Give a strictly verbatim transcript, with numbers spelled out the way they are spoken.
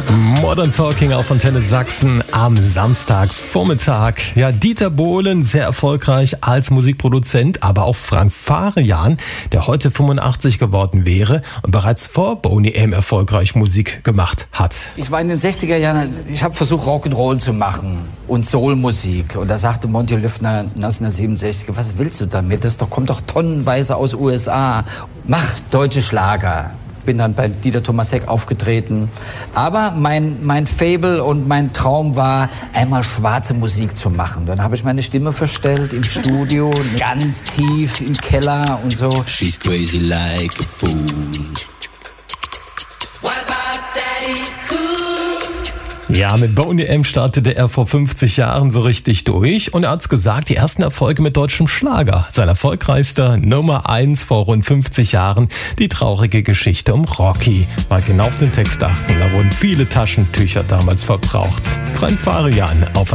Modern Talking auf Antenne Sachsen am Samstagvormittag. Ja, Dieter Bohlen, sehr erfolgreich als Musikproduzent, aber auch Frank Farian, der heute fünfundachtzig geworden wäre und bereits vor Boney M erfolgreich Musik gemacht hat. Ich war in den sechziger Jahren, ich habe versucht Rock'n'Roll zu machen und Soulmusik. Und da sagte Monty Lüftner neunzehnhundertsiebenundsechzig, was willst du damit? Das doch, kommt doch tonnenweise aus U S A. Mach deutsche Schlager. Bin dann bei Dieter Thomas Heck aufgetreten. Aber mein, mein Faible und mein Traum war, einmal schwarze Musik zu machen. Dann habe ich meine Stimme verstellt im Studio, ganz tief im Keller und so. She's crazy like a fool. Ja, mit Boney M startete er vor fünfzig Jahren so richtig durch und er hat's gesagt, die ersten Erfolge mit deutschem Schlager. Sein erfolgreichster Nummer eins vor rund fünfzig Jahren, die traurige Geschichte um Rocky. Mal genau auf den Text achten, da wurden viele Taschentücher damals verbraucht. Frank Farian auf